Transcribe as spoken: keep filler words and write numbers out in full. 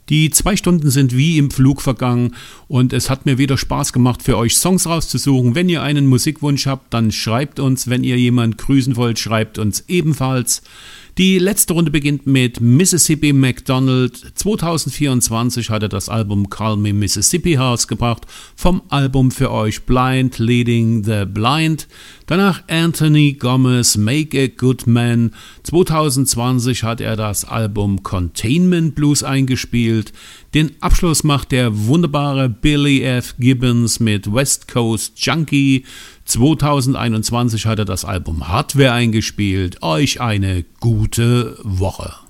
Die zwei Stunden sind wie im Flug vergangen und es hat mir wieder Spaß gemacht, für euch Songs rauszusuchen. Wenn ihr einen Musikwunsch habt, dann schreibt uns. Wenn ihr jemanden grüßen wollt, schreibt uns ebenfalls. Die letzte Runde beginnt mit Mississippi McDonald. zwanzig vierundzwanzig hat er das Album Call Me Mississippi herausgebracht. Vom Album für euch Blind Leading the Blind. Danach Anthony Gomez, Make a Good Man. zwanzig zwanzig hat er das Album Containment Blues eingespielt. Den Abschluss macht der wunderbare Billy F. Gibbons mit West Coast Junkie. zwanzig einundzwanzig hat er das Album Hardware eingespielt. Euch eine gute Woche.